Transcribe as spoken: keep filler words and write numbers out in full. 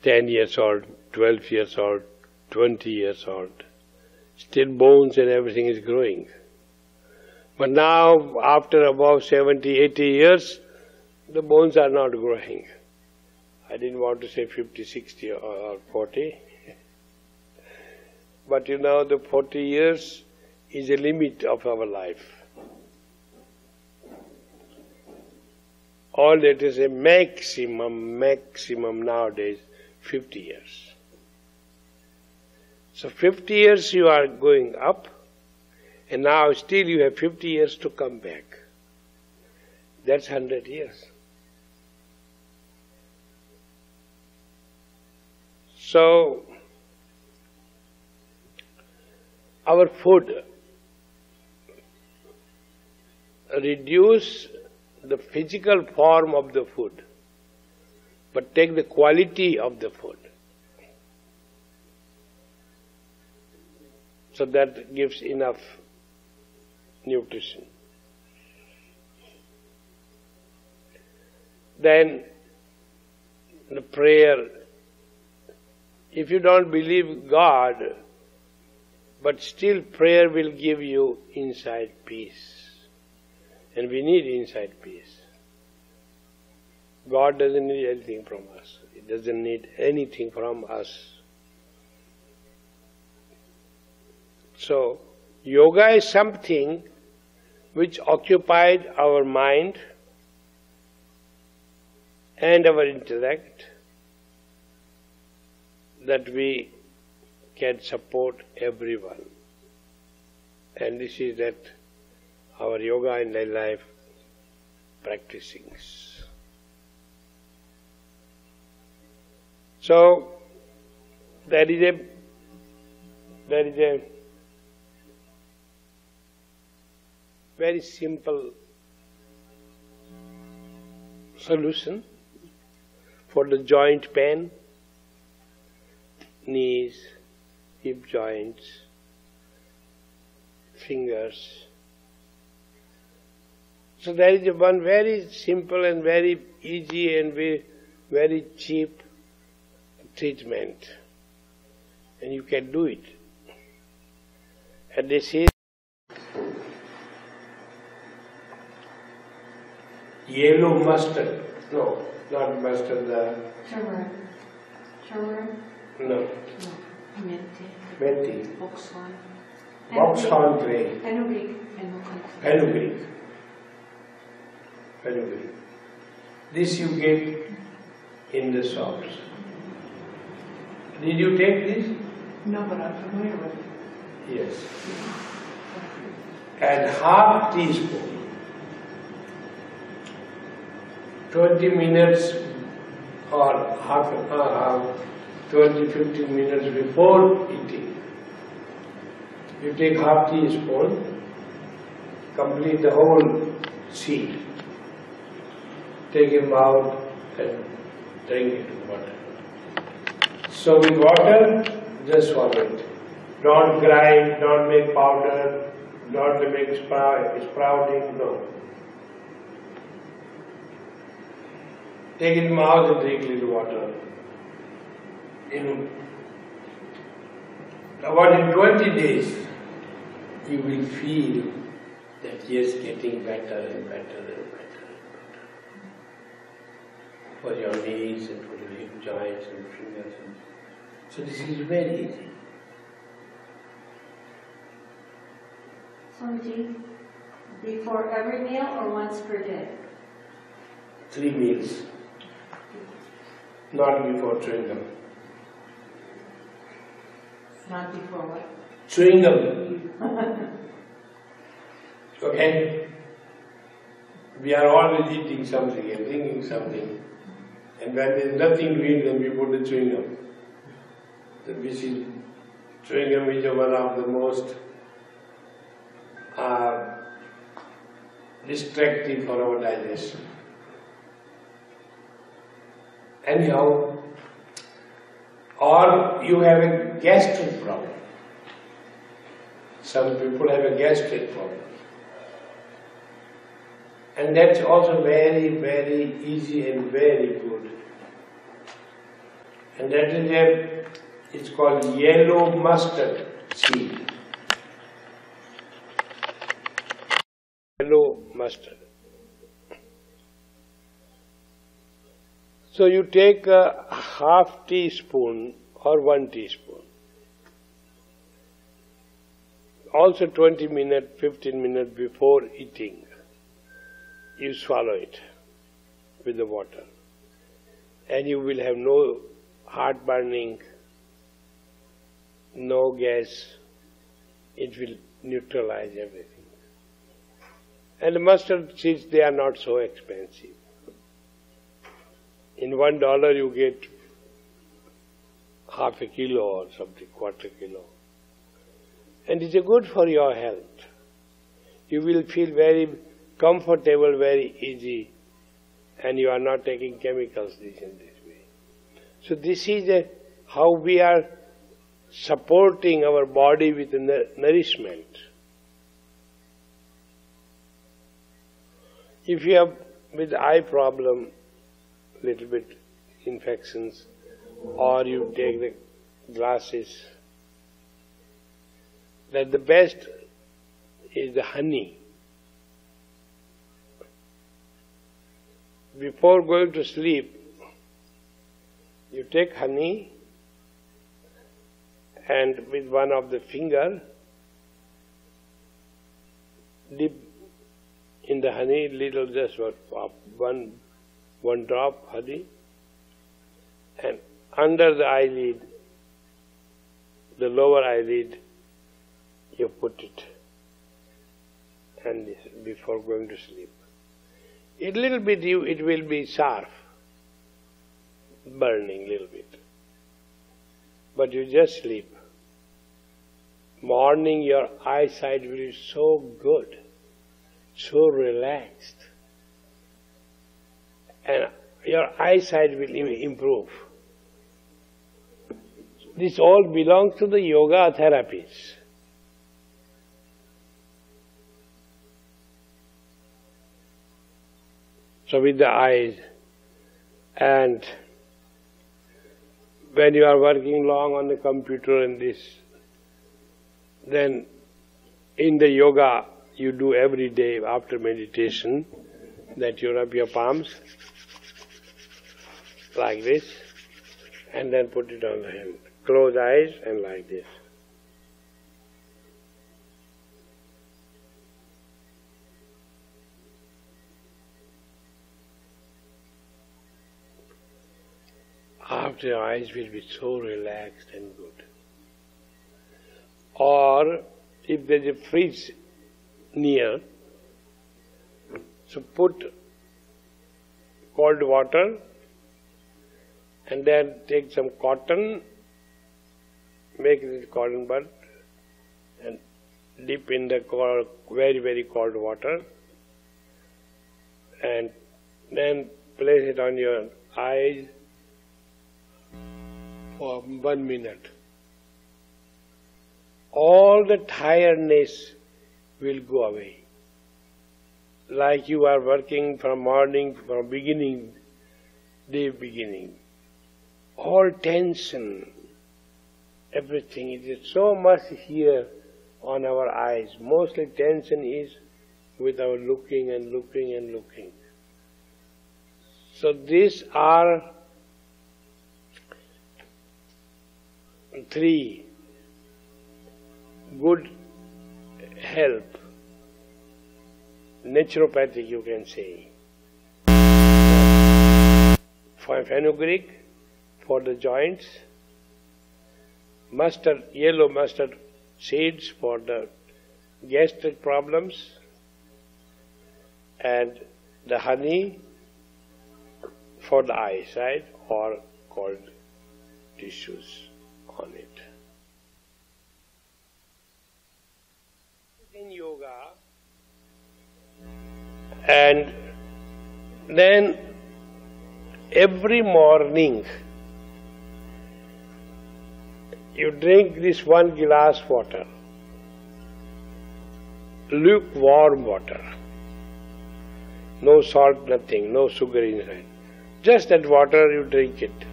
ten years old, twelve years old, twenty years old. Still bones and everything is growing. But now, after about seventy, eighty years, the bones are not growing. I didn't want to say fifty, sixty or forty. But you know, the forty years is a limit of our life. All that is a maximum, maximum nowadays, fifty years. So fifty years you are going up, and now still you have fifty years to come back. That's one hundred years. So, our food reduce the physical form of the food, but take the quality of the food. So that gives enough nutrition. Then the prayer, if you don't believe God, but still prayer will give you inside peace. And we need inside peace. God doesn't need anything from us. He doesn't need anything from us. So, yoga is something which occupied our mind and our intellect, that we can support everyone. And this is that our yoga in my life practicing. So there is a there is a very simple solution for the joint pain, knees, hip joints, fingers. So there is one very simple and very easy and very, very cheap treatment, and you can do it. And this is yellow mustard. No, not mustard. The turmeric. Turmeric. No. No. Methi. Methi. Boxhorn. Boxhorn grain. Fenugreek. Fenugreek. Fenugreek. This you get in the shops. Did you take this? No, but I'm familiar with it. Yes. And half teaspoon. Twenty minutes or half an hour, twenty, fifteen minutes before eating. You take half teaspoon, complete the whole seed. Take him out and drink it with water. So with water, just swallow it. Don't grind, don't make powder, don't make sprout, sprouting, no. Take it in mouth and drink little water. In about in twenty days, you will feel that yes, getting better and better and better. For your knees and for your hip joints and fingers. And so this is very easy. Swamiji, before every meal or once per day? Three meals. Not before chewing gum. Not before what? Chewing gum. Okay? We are always eating something and drinking something. And when there is nothing to eat, then we put the chewing gum. The which is, chewing gum is one of the most uh, distracting for our digestion. Anyhow, or you have a gastric problem. Some people have a gastric problem. And that's also very, very easy and very good. And that is a, it's called yellow mustard seed. Yellow mustard. So you take a half teaspoon or one teaspoon. Also twenty minutes, fifteen minutes before eating, you swallow it with the water. And you will have no heart burning, no gas. It will neutralize everything. And the mustard seeds, they are not so expensive. In one dollar you get half a kilo or something, quarter kilo. And it's good for your health. You will feel very comfortable, very easy, and you are not taking chemicals this in this way. So this is a, how we are supporting our body with the nourishment. If you have with eye problem, little bit infections, or you take the glasses, that the best is the honey. Before going to sleep, you take honey and with one of the finger dip in the honey little, just one one drop honey, and under the eyelid, the lower eyelid, you put it, and this, before going to sleep. A little bit you, it will be sharp, burning little bit, but you just sleep. Morning your eyesight will be so good, so relaxed, and your eyesight will improve. This all belongs to the yoga therapies. So with the eyes, and when you are working long on the computer and this, then in the yoga you do every day after meditation, that you rub your palms like this, and then put it on the hand. Close eyes and like this. After your eyes will be so relaxed and good. Or if there is a fridge near, so put cold water and then take some cotton, make this cotton bud and dip in the cold, very very cold water, and then place it on your eyes for one minute. All the tiredness will go away. Like you are working from morning, from beginning, day beginning. All tension, everything, it is so much here on our eyes. Mostly tension is with our looking and looking and looking. So these are three good help, naturopathic you can say. For fenugreek, for the joints, mustard, yellow mustard seeds for the gastric problems, and the honey for the eyesight or cold tissues on it. In yoga, and then every morning you drink this one glass water, lukewarm water, no salt, nothing, no sugar inside. Just that water you drink it.